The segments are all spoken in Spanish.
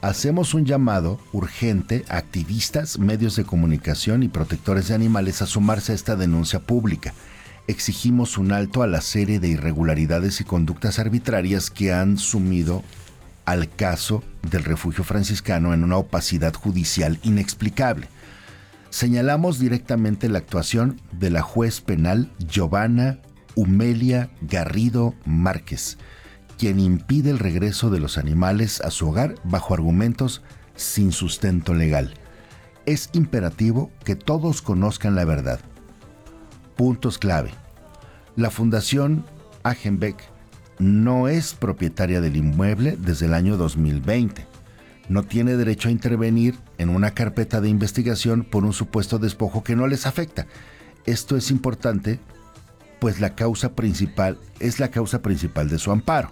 hacemos un llamado urgente a activistas, medios de comunicación y protectores de animales a sumarse a esta denuncia pública. Exigimos un alto a la serie de irregularidades y conductas arbitrarias que han sumido al caso del refugio franciscano en una opacidad judicial inexplicable. Señalamos directamente la actuación de la juez penal Giovanna Humelia Garrido Márquez, quien impide el regreso de los animales a su hogar bajo argumentos sin sustento legal. Es imperativo que todos conozcan la verdad. Puntos clave. La Fundación Hagenbeck no es propietaria del inmueble desde el año 2020. No tiene derecho a intervenir en una carpeta de investigación por un supuesto despojo que no les afecta. Esto es importante, pues es la causa principal de su amparo.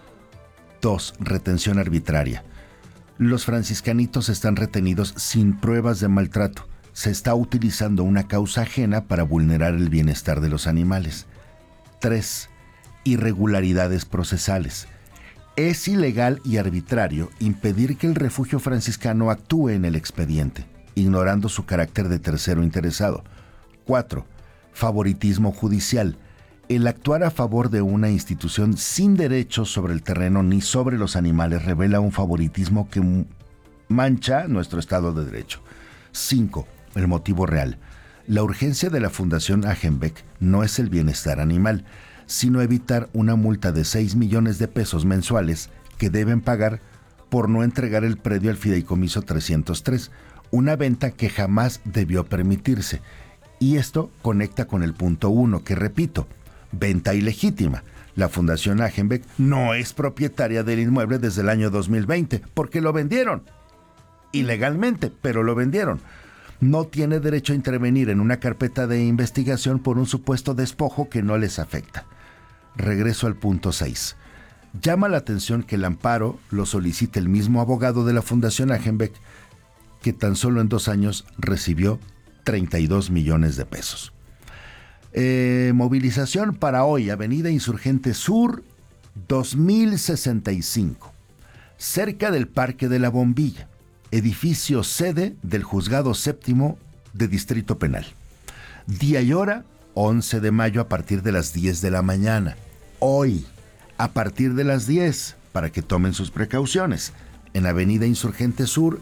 2. Retención arbitraria. Los franciscanitos están retenidos sin pruebas de maltrato. Se está utilizando una causa ajena para vulnerar el bienestar de los animales. 3. Irregularidades procesales. Es ilegal y arbitrario impedir que el refugio franciscano actúe en el expediente, ignorando su carácter de tercero interesado. 4. Favoritismo judicial. El actuar a favor de una institución sin derechos sobre el terreno ni sobre los animales revela un favoritismo que mancha nuestro Estado de Derecho. 5. El motivo real. La urgencia de la Fundación Hagenbeck no es el bienestar animal, sino evitar una multa de 6 millones de pesos mensuales que deben pagar por no entregar el predio al fideicomiso 303, una venta que jamás debió permitirse. Y esto conecta con el punto 1, que repito, venta ilegítima. La Fundación Hagenbeck no es propietaria del inmueble desde el año 2020, porque lo vendieron. Ilegalmente, pero lo vendieron. No tiene derecho a intervenir en una carpeta de investigación por un supuesto despojo que no les afecta. Regreso al punto 6. Llama la atención que el amparo lo solicite el mismo abogado de la Fundación Hagenbeck, que tan solo en 2 años recibió 32 millones de pesos. Movilización para hoy, Avenida Insurgente Sur, 2065, cerca del Parque de la Bombilla, edificio sede del Juzgado Séptimo de Distrito Penal. Día y hora, 11 de mayo a partir de las 10 de la mañana. Hoy, a partir de las 10, para que tomen sus precauciones, en Avenida Insurgente Sur,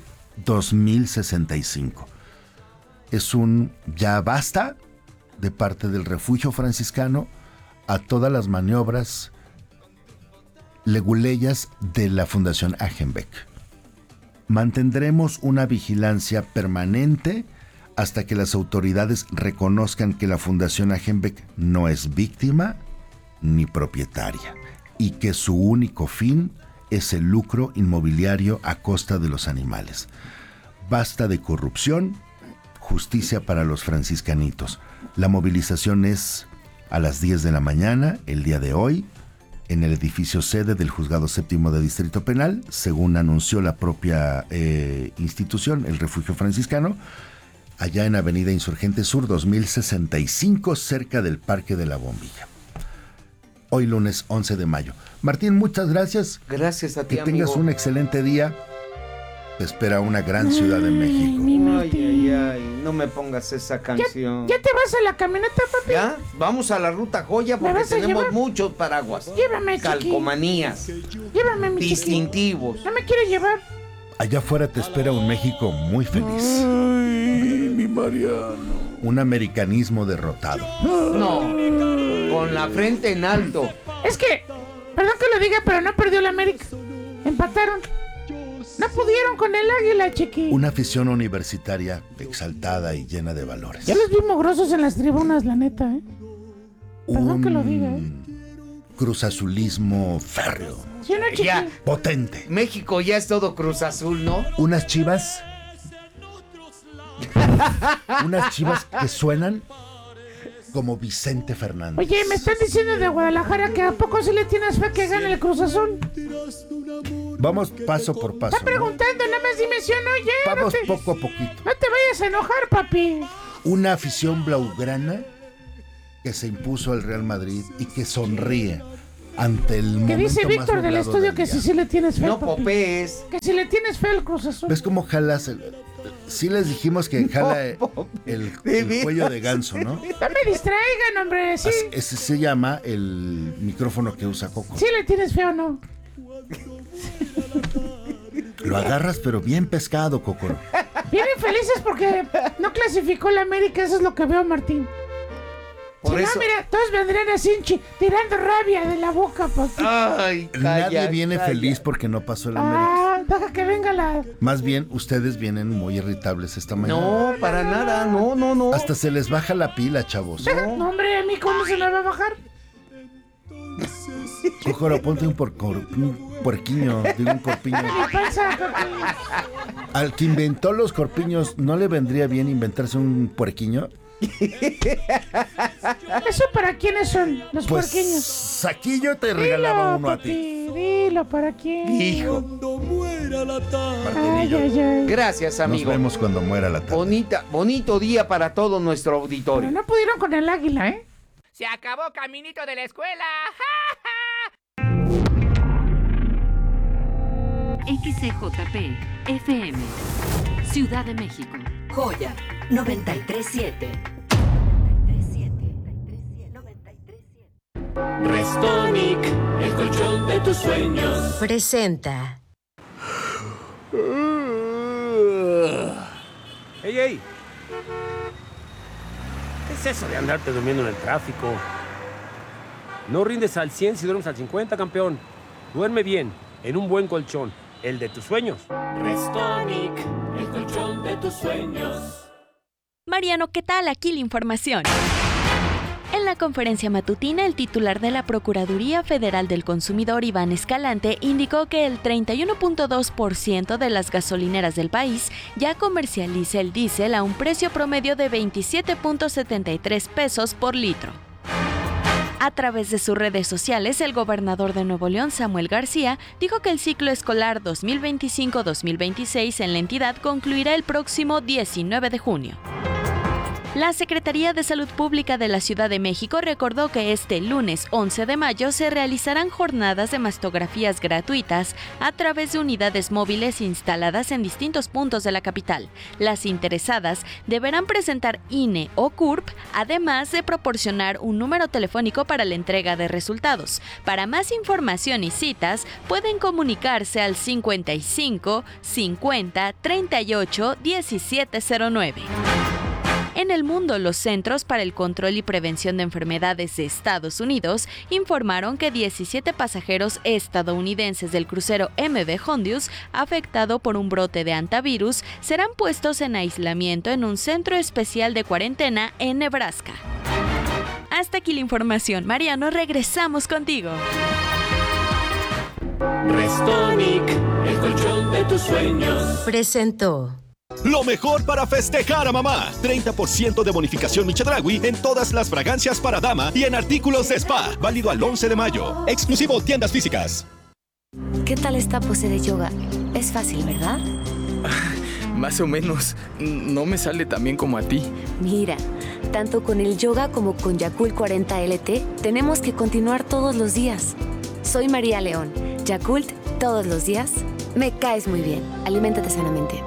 2065. Es un ya basta de parte del refugio franciscano a todas las maniobras leguleyas de la Fundación Hagenbeck. Mantendremos una vigilancia permanente hasta que las autoridades reconozcan que la Fundación Hagenbeck no es víctima ni propietaria y que su único fin es el lucro inmobiliario a costa de los animales. Basta de corrupción, justicia para los franciscanitos. La movilización es a las 10 de la mañana, el día de hoy, en el edificio sede del Juzgado Séptimo de Distrito Penal, según anunció la propia institución, el Refugio Franciscano, allá en Avenida Insurgente Sur, 2065, cerca del Parque de la Bombilla. Hoy lunes 11 de mayo. Martín, muchas gracias. Gracias a ti, que tengas un excelente día. Te espera una gran Ciudad de México. Ay, no me pongas esa canción. ¿Ya te vas a la camioneta, papi? ¿Ya? Vamos a la ruta joya porque tenemos muchos paraguas. Llévame, calcomanías. Llévame, mi distintivos. Chiqui. ¿No me quieres llevar? Allá afuera te espera un México muy feliz. Ay, mi Mariano. Un americanismo derrotado. No, con la frente en alto. Es que, perdón que lo diga, pero no perdió la América. Empataron. No pudieron con el Águila, Chiqui. Una afición universitaria exaltada y llena de valores. Ya los vi mugrosos en las tribunas, la neta, ¿eh? Perdón que lo diga, ¿eh? Cruzazulismo férreo. ¿Sí, no, Chiqui? Ya. Potente. México ya es todo Cruz Azul, ¿no? Unas Chivas. Unas Chivas que suenan como Vicente Fernández. Oye, me están diciendo de Guadalajara que a poco sí le tienes fe que gane el Cruz Azul. Vamos paso por paso. Está preguntando, nada más dime si o no, ya. Vamos poco a poquito. No te vayas a enojar, papi. Una afición blaugrana que se impuso al Real Madrid y que sonríe ante el momento Que dice más Víctor del nublado estudio que día. sí le tienes fe. No papi. popes. Que si le tienes fe al Cruz Azul. ¿Ves cómo jalas? Sí les dijimos que jala el cuello de ganso, ¿no? No me distraigan, hombre, sí. Ese se llama el micrófono que usa Coco. ¿Sí le tienes fe o no? Lo agarras pero bien pescado, Coco. Vienen felices porque no clasificó la América, eso es lo que veo, Martín. Por Si eso. no, mira, todos vendrían así tirando rabia de la boca, papi. Ay, Nadie viene feliz porque no pasó el América. Ah, deja que venga la... Más bien, ustedes vienen muy irritables esta mañana. No, para nada. No. Hasta se les baja la pila, chavos. No, hombre, a mí cómo se me va a bajar. Cójoro, ponte un puerquiño, digo un corpiño. Mi panza, papi. Al que inventó los corpiños, ¿no le vendría bien inventarse un puerquiño? ¿Eso para quiénes son los puerquiños? Pues aquí yo te regalaba uno a ti. Papi, dilo, ¿para quién? Hijo. Ay, ay, ay. Gracias, Nos amigo. vemos cuando muera la tarde. Bonito día para todo nuestro Pero auditorio. no pudieron con el águila, ¿eh? ¡Se acabó Caminito de la Escuela! XCJP FM Ciudad de México. Joya 937. Restonic, el colchón de tus sueños. Presenta. ¡Ey! ¿Qué es eso de andarte durmiendo en el tráfico? No rindes al 100 si duermes al 50, campeón. Duerme bien, en un buen colchón, el de tus sueños. Restonic, el colchón de tus sueños. Mariano, ¿qué tal? Aquí la información. En la conferencia matutina, el titular de la Procuraduría Federal del Consumidor, Iván Escalante, indicó que el 31.2% de las gasolineras del país ya comercializa el diésel a un precio promedio de 27.73 pesos por litro. A través de sus redes sociales, el gobernador de Nuevo León, Samuel García, dijo que el ciclo escolar 2025-2026 en la entidad concluirá el próximo 19 de junio. La Secretaría de Salud Pública de la Ciudad de México recordó que este lunes 11 de mayo se realizarán jornadas de mastografías gratuitas a través de unidades móviles instaladas en distintos puntos de la capital. Las interesadas deberán presentar INE o CURP, además de proporcionar un número telefónico para la entrega de resultados. Para más información y citas, pueden comunicarse al 55 50 38 1709. En el mundo, los Centros para el Control y Prevención de Enfermedades de Estados Unidos informaron que 17 pasajeros estadounidenses del crucero MV Hondius, afectado por un brote de hantavirus, serán puestos en aislamiento en un centro especial de cuarentena en Nebraska. Hasta aquí la información. Mariano, regresamos contigo. Restonic, el colchón de tus sueños. Presentó. Lo mejor para festejar a mamá. 30% de bonificación Michedraui en todas las fragancias para dama y en artículos de spa. Válido al 11 de mayo. Exclusivo tiendas físicas. ¿Qué tal esta pose de yoga? Es fácil, ¿verdad? Más o menos. No me sale tan bien como a ti. Mira, tanto con el yoga como con Yakult 40 LT, tenemos que continuar todos los días. Soy María León. Yakult, todos los días. Me caes muy bien. Aliméntate sanamente.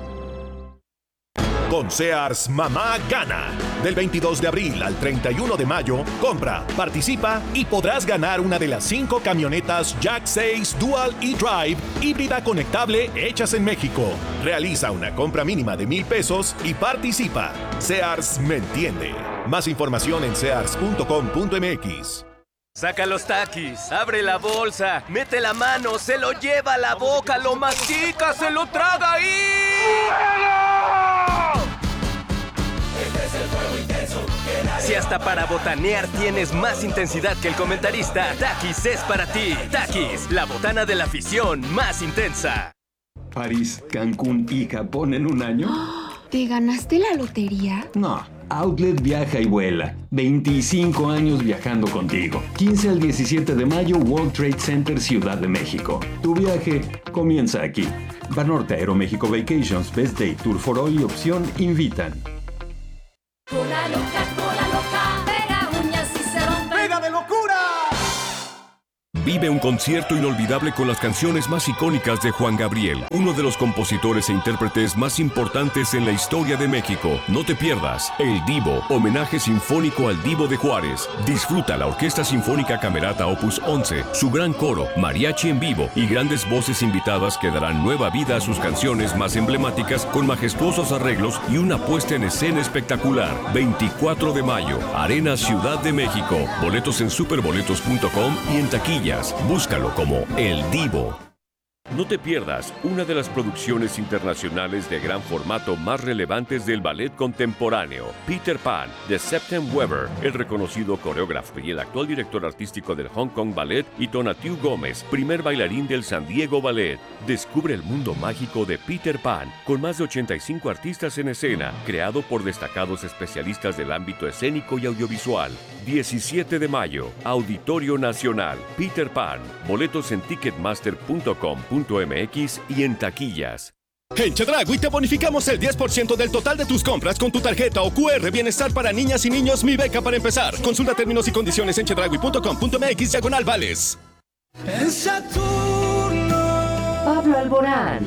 Con Sears, mamá gana. Del 22 de abril al 31 de mayo, compra, participa y podrás ganar una de las 5 camionetas Jack 6 Dual e-Drive híbrida conectable hechas en México. Realiza una compra mínima de $1,000 y participa. Sears me entiende. Más información en sears.com.mx. Saca los taquis, abre la bolsa, mete la mano, se lo lleva a la boca, lo mastica, se lo traga y... Este es el fuego intenso que nadie... Si hasta para botanear tienes más intensidad que el comentarista, Takis es para ti. Takis, la botana de la afición más intensa. París, Cancún y Japón en un año. ¿Te ganaste la lotería? No, Outlet viaja y vuela. 25 años viajando contigo. 15 al 17 de mayo, World Trade Center, Ciudad de México. Tu viaje comienza aquí. Banorte Aeroméxico Vacations, Best Day, Tour for All y Opción invitan. Cola loca, pega uñas y se rompe. ¡Pega de locura! Vive un concierto inolvidable con las canciones más icónicas de Juan Gabriel, uno de los compositores e intérpretes más importantes en la historia de México. No te pierdas El Divo, homenaje sinfónico al Divo de Juárez. Disfruta la Orquesta Sinfónica Camerata Opus 11, su gran coro, mariachi en vivo y grandes voces invitadas que darán nueva vida a sus canciones más emblemáticas con majestuosos arreglos y una puesta en escena espectacular. 24 de mayo, Arena Ciudad de México. Boletos en superboletos.com y en taquillas. Búscalo como El Divo. No te pierdas una de las producciones internacionales de gran formato más relevantes del ballet contemporáneo, Peter Pan, de Septem Weber, el reconocido coreógrafo y el actual director artístico del Hong Kong Ballet, y Tonatiuh Gómez, primer bailarín del San Diego Ballet. Descubre el mundo mágico de Peter Pan, con más de 85 artistas en escena, creado por destacados especialistas del ámbito escénico y audiovisual. 17 de mayo, Auditorio Nacional, Peter Pan. Boletos en ticketmaster.com.mx y en taquillas. En Chedraui te bonificamos el 10% del total de tus compras con tu tarjeta o QR Bienestar para niñas y niños Mi Beca para empezar. Consulta términos y condiciones en chedraui.com.mx/vales. En Saturno. Pablo Alborán.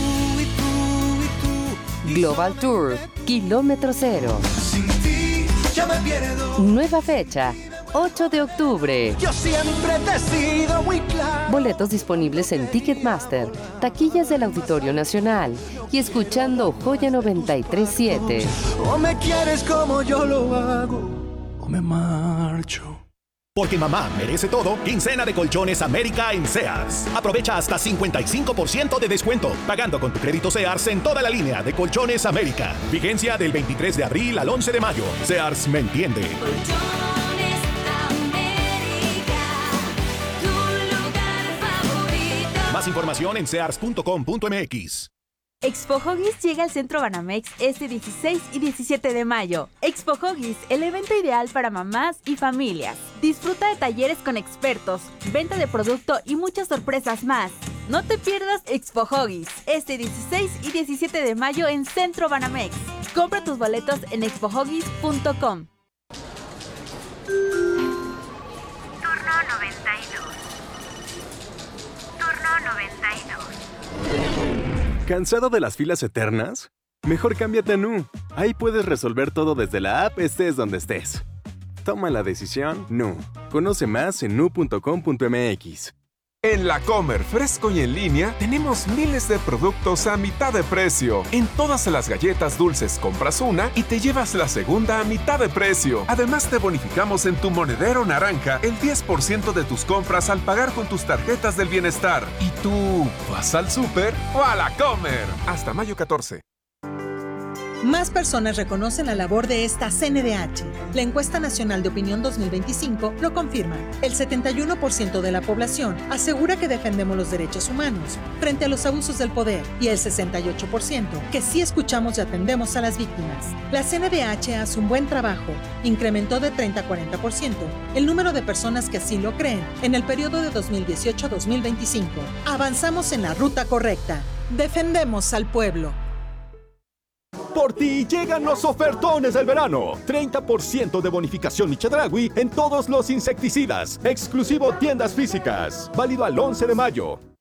Global Tour, Kilómetro Cero. Sin ti ya me pierdo. Nueva fecha, 8 de octubre. Yo siempre te he sido muy claro. Boletos disponibles en Ticketmaster, taquillas del Auditorio Nacional y escuchando Joya 93.7. O me quieres como yo lo hago, o me marcho. Porque mamá merece todo, quincena de Colchones América en Sears. Aprovecha hasta 55% de descuento, pagando con tu crédito Sears en toda la línea de Colchones América. Vigencia del 23 de abril al 11 de mayo. Sears me entiende. Colchones América, tu lugar favorito. Más información en sears.com.mx. Expo Huggies llega al Centro Banamex este 16 y 17 de mayo. Expo Huggies, el evento ideal para mamás y familias. Disfruta de talleres con expertos, venta de producto y muchas sorpresas más. No te pierdas Expo Huggies este 16 y 17 de mayo en Centro Banamex. Compra tus boletos en expohuggies.com. Turno 92. Turno 92. ¿Cansado de las filas eternas? Mejor cámbiate a Nu. Ahí puedes resolver todo desde la app, estés donde estés. Toma la decisión Nu. Conoce más en nu.com.mx. En La Comer, fresco y en línea, tenemos miles de productos a mitad de precio. En todas las galletas dulces compras una y te llevas la segunda a mitad de precio. Además, te bonificamos en tu monedero naranja el 10% de tus compras al pagar con tus tarjetas del bienestar. ¿Y tú vas al súper o a La Comer? Hasta mayo 14. Más personas reconocen la labor de esta CNDH. La Encuesta Nacional de Opinión 2025 lo confirma. El 71% de la población asegura que defendemos los derechos humanos frente a los abusos del poder y el 68% que sí escuchamos y atendemos a las víctimas. La CNDH hace un buen trabajo. Incrementó de 30 a 40% el número de personas que así lo creen en el periodo de 2018 a 2025. Avanzamos en la ruta correcta. Defendemos al pueblo. Por ti llegan los ofertones del verano. 30% de bonificación y Chedraui en todos los insecticidas. Exclusivo tiendas físicas. Válido al 11 de mayo.